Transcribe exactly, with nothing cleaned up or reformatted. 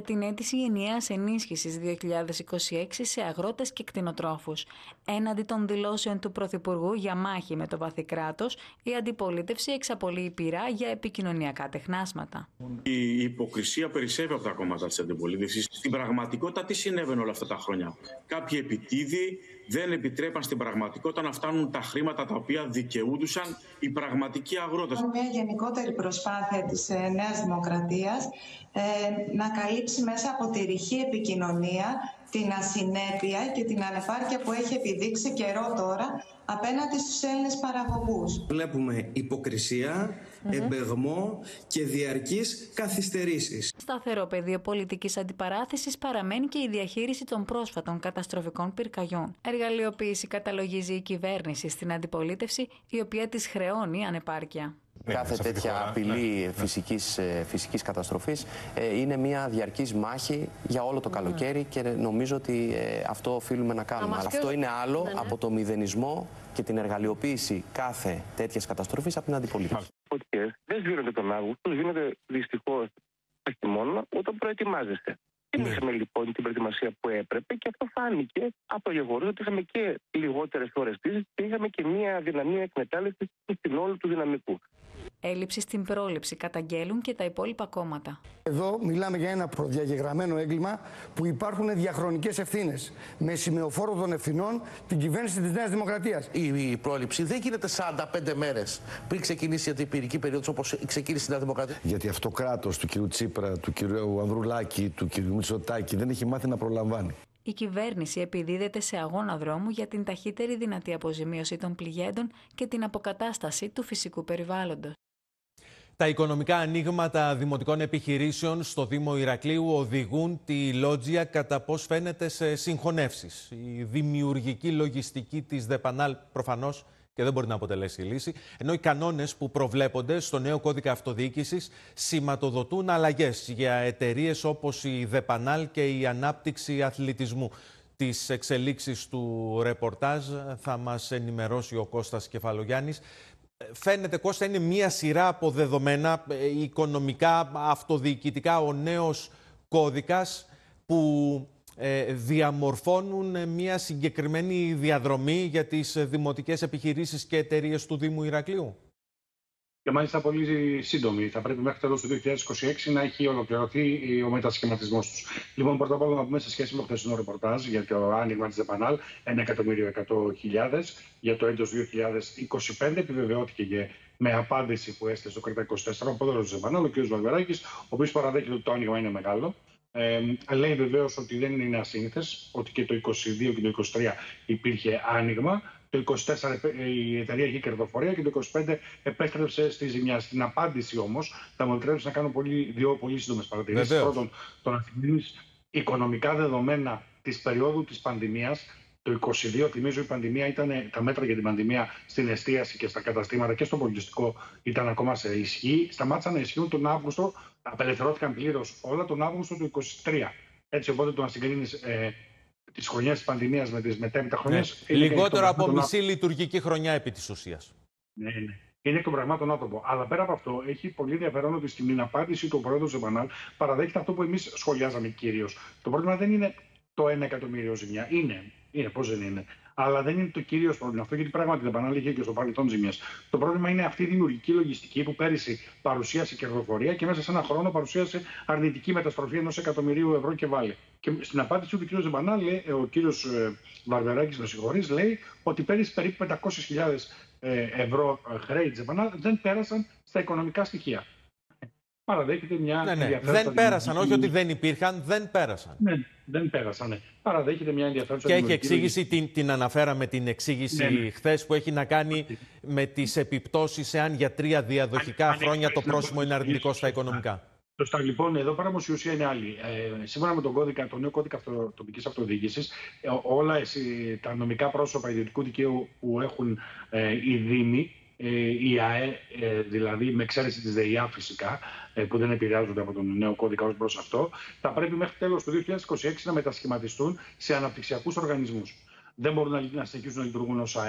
την αίτηση ενιαίας ενίσχυσης δύο χιλιάδες είκοσι έξι σε αγρότες και κτηνοτρόφους. Έναντι των δηλώσεων του Πρωθυπουργού για μάχη με το βαθύ κράτος, η αντιπολίτευση εξαπολύει πειρά για επικοινωνιακά τεχνάσματα. Η υποκρισία περισσεύει από τα κόμματα της αντιπολίτευσης. Στην πραγματικότητα, τι συνέβαινε όλα αυτά τα χρόνια? Κάποιοι επιτίδιοι δεν επιτρέπαν στην πραγματικότητα να φτάνουν τα χρήματα τα οποία δικαιούντουσαν οι πραγματικοί αγρότες. Μια γενικότερη προσπάθεια της Νέας Δημοκρατίας ε, να καλύψει μέσα από τη ρηχή επικοινωνία την ασυνέπεια και την ανεπάρκεια που έχει επιδείξει καιρό τώρα απέναντι στους Έλληνες παραγωγούς. Βλέπουμε υποκρισία, mm-hmm. εμπεγμό και διαρκείς καθυστερήσεις. Σταθερό πεδίο πολιτικής αντιπαράθεσης παραμένει και η διαχείριση των πρόσφατων καταστροφικών πυρκαγιών. Εργαλειοποίηση καταλογίζει η κυβέρνηση στην αντιπολίτευση, η οποία της χρεώνει ανεπάρκεια. Κάθε τέτοια απειλή ναι. φυσικής, φυσικής καταστροφής ε, είναι μια διαρκής μάχη για όλο το καλοκαίρι και νομίζω ότι ε, αυτό οφείλουμε να κάνουμε. Αλλά αυτό είναι άλλο ναι, ναι. από το μηδενισμό και την εργαλειοποίηση κάθε τέτοιας καταστροφής από την αντιπολίτευση. Οι δεν σβήνονται τον Αύγουστο, σβήνονται δυστυχώς το χειμώνα όταν προετοιμάζεστε. Ναι. Είχαμε λοιπόν την προετοιμασία που έπρεπε και αυτό φάνηκε από το γεγονός ότι είχαμε και λιγότερες φορεστήσεις και είχαμε και μια αδυναμία εκμετάλλευσης στην όλου του δυναμικού. Έλλειψη στην πρόληψη καταγγέλουν και τα υπόλοιπα κόμματα. Εδώ μιλάμε για ένα προδιαγεγραμμένο έγκλημα που υπάρχουν διαχρονικές ευθύνες. Με σημεοφόρο των ευθυνών την κυβέρνηση της Νέας Δημοκρατίας. Η πρόληψη δεν γίνεται σαράντα πέντε μέρες πριν ξεκινήσει η αντιπυρική περίοδος όπως ξεκίνησε η Νέα Δημοκρατία. Γιατί αυτό κράτος του κ. Τσίπρα, του κ. Ανδρουλάκη, του κ. Μητσοτάκη δεν έχει μάθει να προλαμβάνει. Η κυβέρνηση επιδίδεται σε αγώνα δρόμου για την ταχύτερη δυνατή αποζημίωση των πληγέντων και την αποκατάσταση του φυσικού περιβάλλοντος. Τα οικονομικά ανοίγματα δημοτικών επιχειρήσεων στο Δήμο Ηρακλείου οδηγούν τη Λότζια κατά πώς φαίνεται σε συγχωνεύσεις. Η δημιουργική λογιστική της ΔΕΠΑΝΑΛ προφανώς και δεν μπορεί να αποτελέσει λύση, ενώ οι κανόνες που προβλέπονται στο νέο κώδικα αυτοδιοίκησης σηματοδοτούν αλλαγές για εταιρείες όπως η ΔΕΠΑΝΑΛ και η Ανάπτυξη Αθλητισμού. Τις εξελίξεις του ρεπορτάζ θα μας ενημερώσει ο Κώστας Κεφαλογιάννης. Φαίνεται, Κώστα, είναι μία σειρά από δεδομένα οικονομικά, αυτοδιοικητικά, ο νέος κώδικας που ε, διαμορφώνουν μία συγκεκριμένη διαδρομή για τις δημοτικές επιχειρήσεις και εταιρείες του Δήμου Ηρακλείου. Και μάλιστα πολύ σύντομη. Θα πρέπει μέχρι τέλος του δύο χιλιάδες είκοσι έξι να έχει ολοκληρωθεί ο μετασχηματισμός τους. Λοιπόν, πρώτα απ' όλα να πούμε σε σχέση με το χθεσινό ρεπορτάζ για το άνοιγμα της ΔΕΠΑΝΑΛ, ένα εκατομμύριο εκατό χιλιάδες για το έτος δύο χιλιάδες είκοσι πέντε. Επιβεβαιώθηκε και με απάντηση που έστειλε στο ΚΡΕΤΑ είκοσι τέσσερα ο πρόεδρος της ΔΕΠΑΝΑΛ, ο κ. Βαρβεράκης, ο οποίος παραδέχεται ότι το άνοιγμα είναι μεγάλο. Ε, λέει βεβαίως ότι δεν είναι ασύνηθες, ότι και το είκοσι δύο και το είκοσι τρία υπήρχε άνοιγμα. Το είκοσι τέσσερα η εταιρεία είχε κερδοφορία και το είκοσι πέντε επέστρεψε στη ζημιά. Στην απάντηση όμως θα μου επιτρέψει να κάνω πολύ, δύο πολύ σύντομες παρατηρήσεις. Πρώτον, το να θυμίσεις οικονομικά δεδομένα της περίοδου της πανδημίας. Το είκοσι δύο, θυμίζω, η πανδημία ήταν, τα μέτρα για την πανδημία στην εστίαση και στα καταστήματα και στο πολιτιστικό ήταν ακόμα σε ισχύ. Σταμάτησαν να ισχύουν τον Αύγουστο, απελευθερώθηκαν πλήρως όλα τον Αύγουστο του είκοσι τρία. Έτσι, οπότε το να συγκρίνεις ε, τις χρονιές της πανδημίας με τις μετέπειτα χρονιές. Ναι. Λιγότερο από μισή λειτουργική χρονιά επί της ουσίας. Ναι, ναι. Είναι εκ των πραγμάτων άνθρωπο. Αλλά πέρα από αυτό, έχει πολύ ενδιαφέρον ότι στην απάντηση του πρόεδρου της ΔΕΠΑΝΑΛ παραδέχεται αυτό που εμείς σχολιάζαμε κυρίως. Το πρόβλημα δεν είναι το ένα εκατομμύριο ζημιά. Είναι, είναι πώς δεν είναι. Αλλά δεν είναι το κυρίως πρόβλημα αυτό, γιατί πράγματι δεν επανάληφθηκε και στο παρελθόν ζημιές. Το πρόβλημα είναι αυτή η δημιουργική λογιστική που πέρυσι παρουσίασε κερδοφορία και μέσα σε ένα χρόνο παρουσίασε αρνητική μεταστροφή ενός εκατομμυρίου ευρώ και βάλει. Και στην απάντηση του κ. Ζεμπανά, ο κ. Βαρβεράκης, με συγχωρείς, λέει ότι πέρυσι περίπου πεντακόσιες χιλιάδες ευρώ χρέη της Ζεμπανά δεν πέρασαν στα οικονομικά στοιχεία. Παραδέχεται μια ναι, ναι. Δεν πέρασαν, όχι ότι δεν υπήρχαν, δεν πέρασαν. Ναι, δεν πέρασαν. Ναι. Παραδέχεται μια ενδιαφέρουσα. Και έχει εξήγηση, την, την αναφέραμε την εξήγηση ναι, ναι. χθες, που έχει να κάνει με τις επιπτώσεις εάν για τρία διαδοχικά αν, χρόνια αν, το πρόσημο είναι αρνητικό στα οικονομικά. Σωστά, λοιπόν, εδώ πέρα όμως η ουσία είναι άλλη. Ε, σύμφωνα με τον κώδικα, τον νέο κώδικα αυτο, τοπικής αυτοδιοίκησης, ε, όλα εσύ, τα νομικά πρόσωπα ιδιωτικού δικαίου που έχουν ε, οι Δήμοι, η ΑΕ, δηλαδή με εξαίρεση της ΔΕΙΑ φυσικά, που δεν επηρεάζονται από τον νέο κώδικα ως προς αυτό, θα πρέπει μέχρι τέλος του δύο χιλιάδες είκοσι έξι να μετασχηματιστούν σε αναπτυξιακούς οργανισμούς. Δεν μπορούν να συνεχίσουν να λειτουργούν ως ΑΕ.